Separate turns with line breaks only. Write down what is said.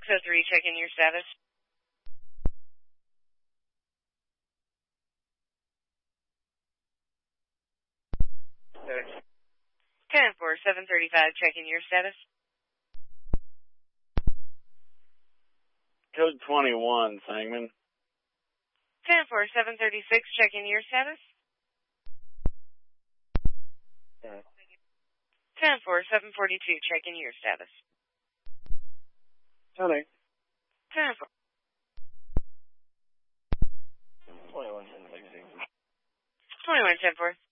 603, check in your status. 10-4, 735, check in your status.
Code 21, Sangman.
10-4, 736, check in your status. 10-4, 742, check in your status.
10-8.
10-4.
21,
21, 10-4.